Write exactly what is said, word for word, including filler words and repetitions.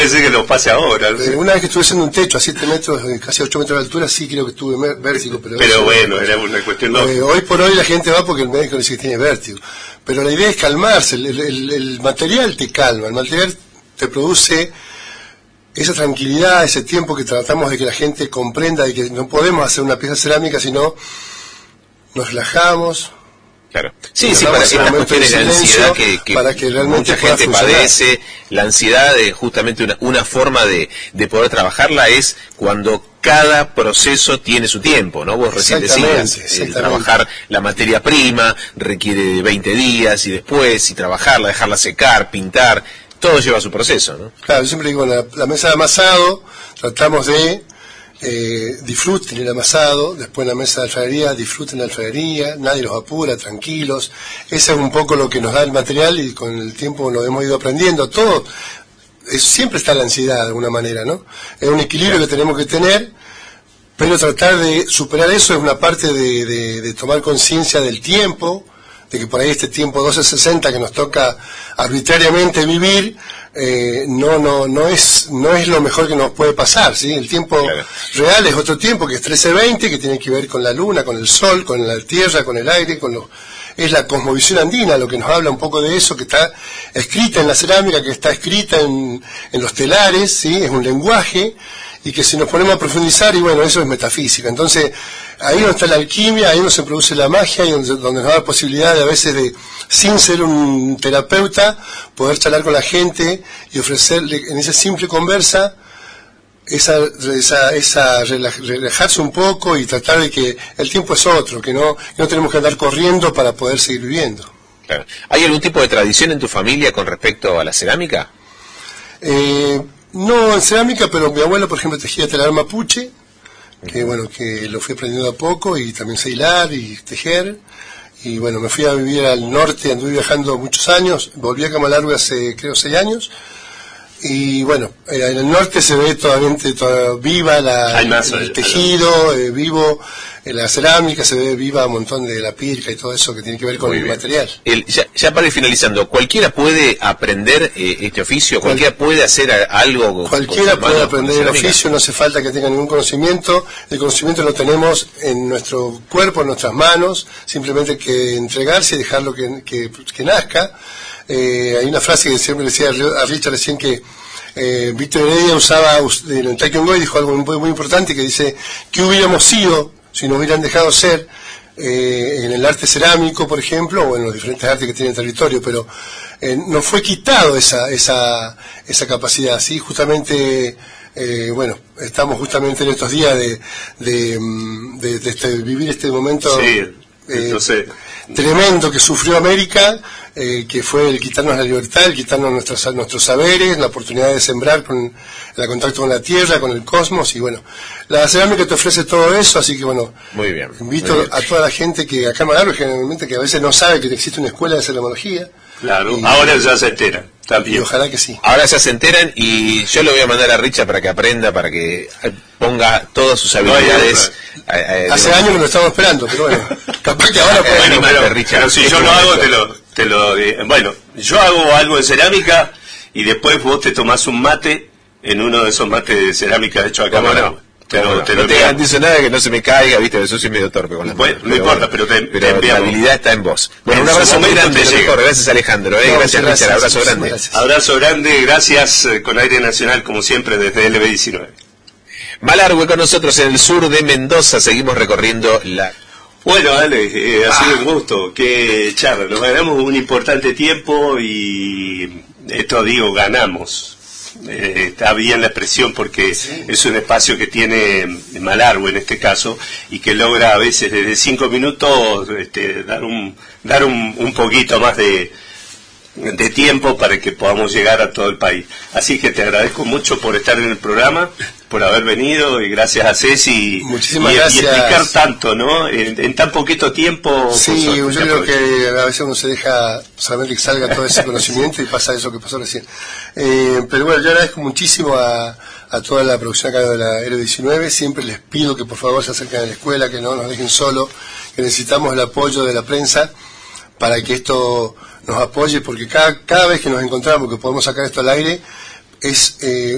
decir que lo pase ahora. ¿Sí? Una vez que estuve haciendo un techo a siete metros, casi ocho metros de altura, sí creo que tuve vértigo. Pero, pero eso, bueno, era una cuestión de... Eh, hoy por hoy la gente va porque el médico dice que tiene vértigo. Pero la idea es calmarse, el, el, el material te calma, el material te produce esa tranquilidad, ese tiempo que tratamos de que la gente comprenda de que no podemos hacer una pieza cerámica, sino nos relajamos. Claro. Sí, sí, para estas cuestiones de ansiedad que, que, para que mucha gente padece, la ansiedad es justamente una, una forma de, de poder trabajarla es cuando cada proceso tiene su tiempo, ¿no? Vos recién decías, el trabajar la materia prima requiere veinte días y después, y trabajarla, dejarla secar, pintar, todo lleva su proceso, ¿no? Claro, yo siempre digo, la, la mesa de amasado tratamos de Eh, disfruten el amasado, después en la mesa de alfarería disfruten la alfarería, nadie los apura, tranquilos. Ese es un poco lo que nos da el material y con el tiempo lo hemos ido aprendiendo. Todo, es, siempre está la ansiedad de alguna manera, ¿no? Es un equilibrio que tenemos que tener, pero tratar de superar eso es una parte de, de, de tomar conciencia del tiempo, de que por ahí este tiempo doce sesenta que nos toca arbitrariamente vivir, eh, no no no es no es lo mejor que nos puede pasar, ¿sí? El tiempo claro. real es otro tiempo, que es trece veinte, que tiene que ver con la luna, con el sol, con la tierra, con el aire, con los, es la cosmovisión andina lo que nos habla un poco de eso, que está escrita en la cerámica, que está escrita en, en los telares, ¿sí? Es un lenguaje, y que si nos ponemos a profundizar, y bueno, eso es metafísica. Entonces, ahí donde está la alquimia, ahí donde se produce la magia, y donde, donde nos da la posibilidad de a veces de, sin ser un terapeuta, poder charlar con la gente y ofrecerle en esa simple conversa, esa, esa, esa relajarse un poco y tratar de que el tiempo es otro, que no, que no tenemos que andar corriendo para poder seguir viviendo. Claro. ¿Hay algún tipo de tradición en tu familia con respecto a la cerámica? Eh... No en cerámica, pero mi abuelo, por ejemplo, tejía telar mapuche, que bueno, que lo fui aprendiendo a poco, y también sé hilar y tejer, y bueno, me fui a vivir al norte, anduve viajando muchos años, volví a Camalargue hace creo seis años, y bueno, en el norte se ve todavía, todavía viva la, el, el tejido, eh, vivo en la cerámica, se ve viva un montón de la pirca y todo eso que tiene que ver con Muy el bien. material. El, ya, ya para ir finalizando, ¿cualquiera puede aprender eh, este oficio? Cual, ¿Cualquiera puede hacer algo? Cualquiera puede mano, aprender el oficio, no hace falta que tenga ningún conocimiento, el conocimiento lo tenemos en nuestro cuerpo, en nuestras manos, simplemente hay que entregarse y dejarlo que, que, que nazca. Eh, hay una frase que siempre le decía a Richard recién que eh, Víctor Heredia usaba en el Taekwondo y dijo algo muy, muy importante, que dice, ¿qué hubiéramos sido si nos hubieran dejado ser eh, en el arte cerámico, por ejemplo, o en los diferentes artes que tiene el territorio? Pero eh, nos fue quitado esa esa esa capacidad, ¿sí? Justamente, eh, bueno, estamos justamente en estos días de de, de, de este, vivir este momento sí, eh, tremendo que sufrió América, eh, que fue el quitarnos la libertad, el quitarnos nuestros, nuestros saberes, la oportunidad de sembrar con el contacto con la tierra, con el cosmos, y bueno, la cerámica te ofrece todo eso, así que bueno, muy bien, invito muy bien. a toda la gente que acá en Malargue generalmente, que a veces no sabe que existe una escuela de ceramología. Claro, y, ahora ya se enteran también. Y ojalá que sí. Ahora ya se enteran, y yo le voy a mandar a Richard para que aprenda, para que ponga todas sus habilidades. No, eh, hace años que lo estamos esperando, pero bueno, capaz que ahora puede. Bueno, pero, Richard, pero si yo lo hago, te lo, te lo bueno, yo hago algo de cerámica y después vos te tomás un mate en uno de esos mates de cerámica hechos acá. No, Te lo, no, te no te garantizo nada de que no se me caiga, viste, yo soy medio torpe con las pues, manos. No importa, bueno, pero, te, pero te la habilidad está en vos. Bueno, en un abrazo muy grande, mejor. Gracias Alejandro, eh, no, gracias Richard, abrazo grande. Gracias. Abrazo grande, gracias eh, con Aire Nacional como siempre desde L B diecinueve. Malargue con nosotros en el sur de Mendoza, seguimos recorriendo la... Bueno, Ale, eh, ha sido ah. un gusto, que charla, nos ganamos un importante tiempo y esto digo, ganamos. Eh, está bien la expresión porque sí. es un espacio que tiene Malargue en este caso y que logra a veces desde cinco minutos este, dar un dar un, un poquito más de, de tiempo para que podamos llegar a todo el país. Así que te agradezco mucho por estar en el programa, por haber venido, y gracias a Ceci Muchísimas y, gracias. y explicar tanto, ¿no? En, en tan poquito tiempo. Sí, yo creo que a veces uno se deja saber que salga todo ese conocimiento y pasa eso que pasó recién. Eh, pero bueno, yo agradezco muchísimo a, a toda la producción acá de la L diecinueve. Siempre les pido que por favor se acerquen a la escuela, que no nos dejen solos, que necesitamos el apoyo de la prensa para que esto nos apoye, porque cada, cada vez que nos encontramos, que podemos sacar esto al aire, es eh,